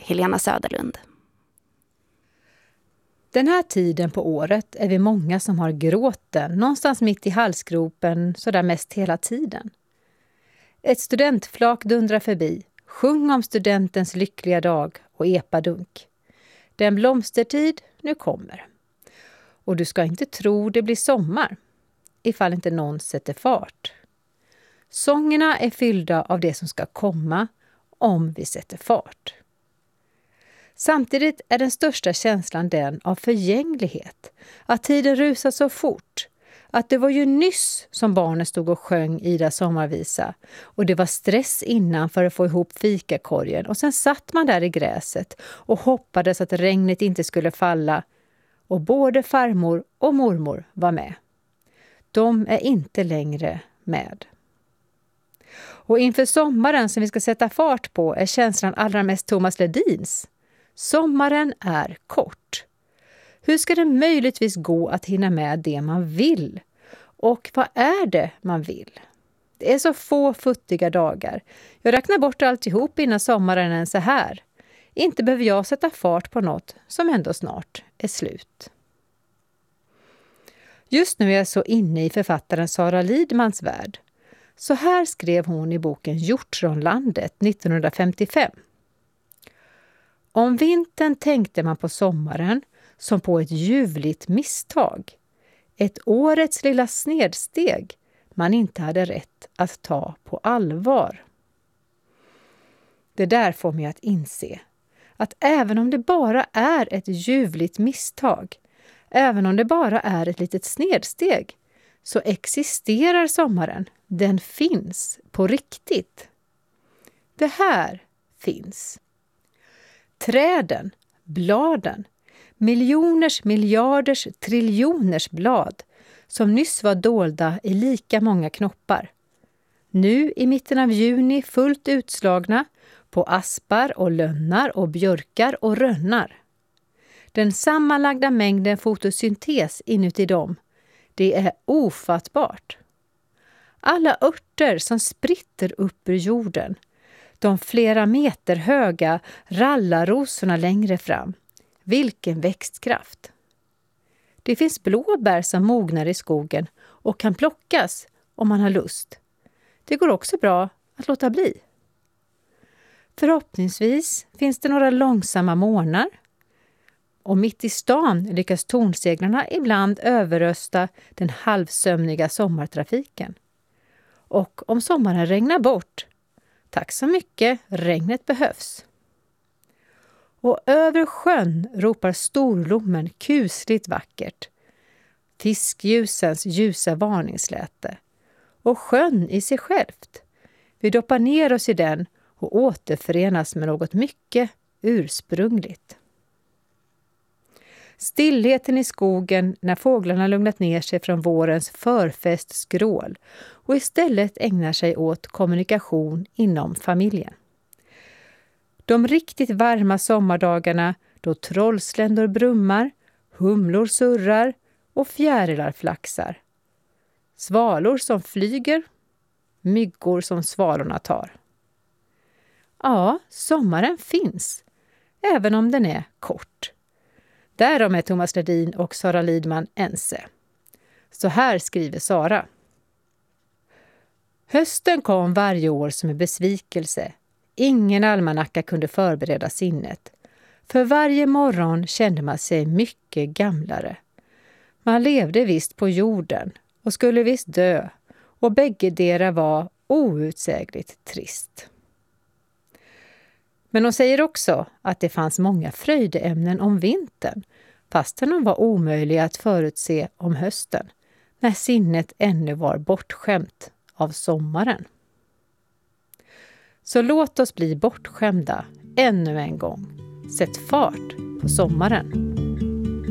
Helena Söderlund. Den här tiden på året är vi många som har gråten någonstans mitt i halsgropen så där mest hela tiden. Ett studentflak dundrar förbi, sjung om studentens lyckliga dag och epadunk. Den blomstertid nu kommer. Och du ska inte tro det blir sommar, ifall inte någon sätter fart. Sångerna är fyllda av det som ska komma om vi sätter fart. Samtidigt är den största känslan den av förgänglighet, att tiden rusar så fort, att det var ju nyss som barnen stod och sjöng Ida sommarvisa och det var stress innan för att få ihop fikakorgen och sen satt man där i gräset och hoppades att regnet inte skulle falla och både farmor och mormor var med. De är inte längre med. Och inför sommaren som vi ska sätta fart på är känslan allra mest Thomas Ledins. Sommaren är kort. Hur ska det möjligtvis gå att hinna med det man vill? Och vad är det man vill? Det är så få futtiga dagar. Jag räknar bort alltihop innan sommaren är så här. Inte behöver jag sätta fart på något som ändå snart är slut. Just nu är jag så inne i författaren Sara Lidmans värld. Så här skrev hon i boken Hjortronlandet 1955. Om vintern tänkte man på sommaren som på ett ljuvligt misstag. Ett årets lilla snedsteg man inte hade rätt att ta på allvar. Det där får mig att inse att även om det bara är ett ljuvligt misstag, även om det bara är ett litet snedsteg, så existerar sommaren. Den finns på riktigt. Det här finns. Träden, bladen, miljoners, miljarders, triljoners blad som nyss var dolda i lika många knoppar. Nu i mitten av juni fullt utslagna på aspar och lönnar och björkar och rönnar. Den sammanlagda mängden fotosyntes inuti dem, det är ofattbart. Alla örter som spritter upp ur jorden, de flera meter höga rallarrosorna längre fram. Vilken växtkraft! Det finns blåbär som mognar i skogen och kan plockas om man har lust. Det går också bra att låta bli. Förhoppningsvis finns det några långsamma morgnar. Och mitt i stan lyckas tornseglarna ibland överrösta den halvsömniga sommartrafiken. Och om sommaren regnar bort, tack så mycket, regnet behövs. Och över sjön ropar storlommen kusligt vackert. Fiskljusens ljusa varningsläte. Och sjön i sig självt. Vi doppar ner oss i den och återförenas med något mycket ursprungligt. Stillheten i skogen när fåglarna lugnat ner sig från vårens förfestskrål och istället ägnar sig åt kommunikation inom familjen. De riktigt varma sommardagarna då trollsländor brummar, humlor surrar och fjärilar flaxar. Svalor som flyger, myggor som svalorna tar. Ja, sommaren finns, även om den är kort. Därom är Thomas Ledin och Sara Lidman ense. Så här skriver Sara. Hösten kom varje år som en besvikelse. Ingen almanacka kunde förbereda sinnet. För varje morgon kände man sig mycket gamlare. Man levde visst på jorden och skulle visst dö. Och bäggedera var outsägligt trist. Men hon säger också att det fanns många fröjdeämnen om vintern, fastän de var omöjliga att förutse om hösten, när sinnet ännu var bortskämt av sommaren. Så låt oss bli bortskämda ännu en gång. Sätt fart på sommaren.